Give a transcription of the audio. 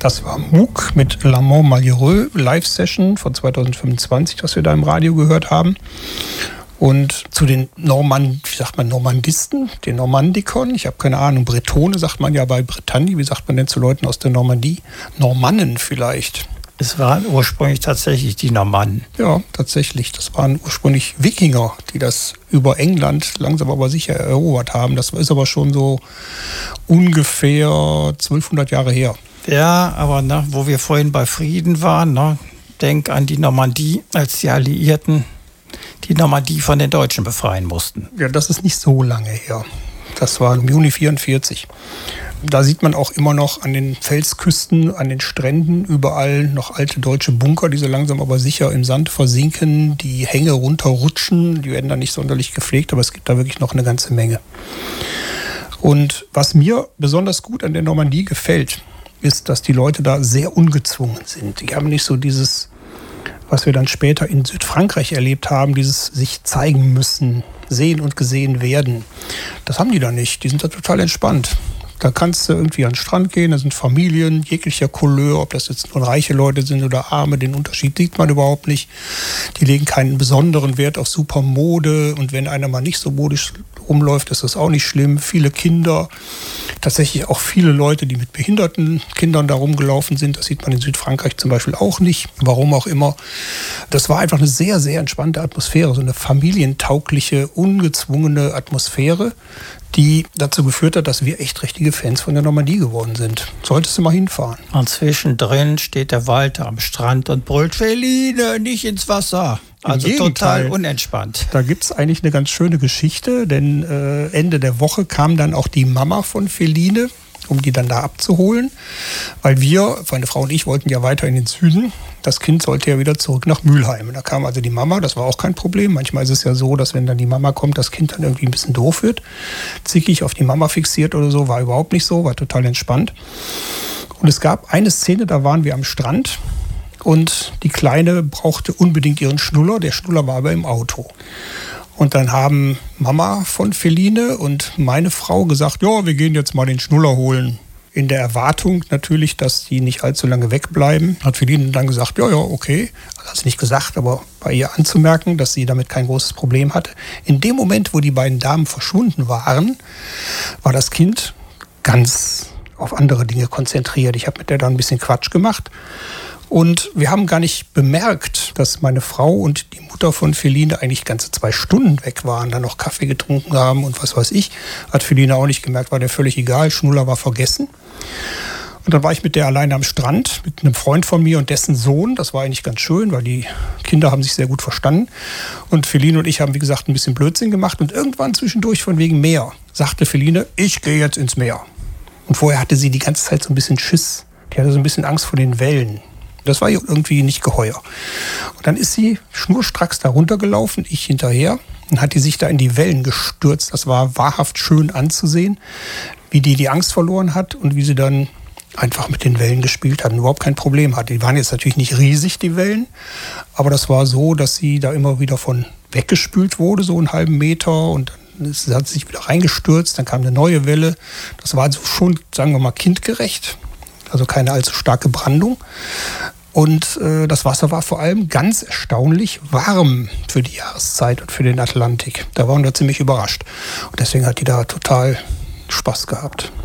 Das war MOOC mit Le Mans Malheureux Live-Session von 2025, was wir da im Radio gehört haben. Und zu den Normandisten, den Normandikon, ich habe keine Ahnung, Bretone sagt man ja bei Bretagne, wie sagt man denn zu Leuten aus der Normandie? Normannen vielleicht. Es waren ursprünglich tatsächlich die Normannen. Ja, tatsächlich. Das waren ursprünglich Wikinger, die das über England langsam aber sicher erobert haben. Das ist aber schon so ungefähr 1200 Jahre her. Ja, aber wo wir vorhin bei Frieden waren, denk an die Normandie, als die Alliierten die Normandie von den Deutschen befreien mussten. Ja, das ist nicht so lange her. Das war im Juni 1944. Da sieht man auch immer noch an den Felsküsten, an den Stränden überall noch alte deutsche Bunker, die so langsam aber sicher im Sand versinken, die Hänge runterrutschen, die werden da nicht sonderlich gepflegt, aber es gibt da wirklich noch eine ganze Menge. Und was mir besonders gut an der Normandie gefällt, ist, dass die Leute da sehr ungezwungen sind. Die haben nicht so dieses, was wir dann später in Südfrankreich erlebt haben, dieses sich zeigen müssen, sehen und gesehen werden. Das haben die da nicht. Die sind da total entspannt. Da kannst du irgendwie an den Strand gehen, da sind Familien jeglicher Couleur, ob das jetzt nur reiche Leute sind oder arme, den Unterschied sieht man überhaupt nicht. Die legen keinen besonderen Wert auf super Mode und wenn einer mal nicht so modisch rumläuft, ist das auch nicht schlimm. Viele Kinder, tatsächlich auch viele Leute, die mit behinderten Kindern da rumgelaufen sind, das sieht man in Südfrankreich zum Beispiel auch nicht, warum auch immer. Das war einfach eine sehr, sehr entspannte Atmosphäre, so eine familientaugliche, ungezwungene Atmosphäre, die dazu geführt hat, dass wir echt richtige Fans von der Normandie geworden sind. Solltest du mal hinfahren. Und zwischendrin steht der Walter am Strand und brüllt, Feline, nicht ins Wasser. Also total unentspannt. Da gibt es eigentlich eine ganz schöne Geschichte, denn Ende der Woche kam dann auch die Mama von Feline, um die dann da abzuholen, weil meine Frau und ich, wollten ja weiter in den Süden. Das Kind sollte ja wieder zurück nach Mülheim. Da kam also die Mama, das war auch kein Problem. Manchmal ist es ja so, dass wenn dann die Mama kommt, das Kind dann irgendwie ein bisschen doof wird. Zickig auf die Mama fixiert oder so, war überhaupt nicht so, war total entspannt. Und es gab eine Szene, da waren wir am Strand und die Kleine brauchte unbedingt ihren Schnuller. Der Schnuller war aber im Auto. Und dann haben Mama von Feline und meine Frau gesagt, ja, wir gehen jetzt mal den Schnuller holen. In der Erwartung natürlich, dass die nicht allzu lange wegbleiben, hat Feline dann gesagt, ja, okay. Also hat sie nicht gesagt, aber bei ihr anzumerken, dass sie damit kein großes Problem hatte. In dem Moment, wo die beiden Damen verschwunden waren, war das Kind ganz auf andere Dinge konzentriert. Ich habe mit der dann ein bisschen Quatsch gemacht. Und wir haben gar nicht bemerkt, dass meine Frau und die Mutter von Feline eigentlich ganze 2 Stunden weg waren, dann noch Kaffee getrunken haben und was weiß ich. Hat Feline auch nicht gemerkt, war der völlig egal. Schnuller war vergessen. Und dann war ich mit der alleine am Strand, mit einem Freund von mir und dessen Sohn. Das war eigentlich ganz schön, weil die Kinder haben sich sehr gut verstanden. Und Feline und ich haben, wie gesagt, ein bisschen Blödsinn gemacht. Und irgendwann zwischendurch von wegen Meer sagte Feline, ich gehe jetzt ins Meer. Und vorher hatte sie die ganze Zeit so ein bisschen Schiss. Die hatte so ein bisschen Angst vor den Wellen. Das war ihr irgendwie nicht geheuer. Und dann ist sie schnurstracks da runtergelaufen, ich hinterher. Und hat die sich da in die Wellen gestürzt. Das war wahrhaft schön anzusehen, wie die Angst verloren hat und wie sie dann einfach mit den Wellen gespielt hat und überhaupt kein Problem hatte. Die waren jetzt natürlich nicht riesig, die Wellen. Aber das war so, dass sie da immer wieder von weggespült wurde, so einen halben Meter. Und dann hat sie sich wieder reingestürzt. Dann kam eine neue Welle. Das war also schon, sagen wir mal, kindgerecht. Also keine allzu starke Brandung. Und das Wasser war vor allem ganz erstaunlich warm für die Jahreszeit und für den Atlantik. Da waren wir ziemlich überrascht. Und deswegen hat die da total Spaß gehabt.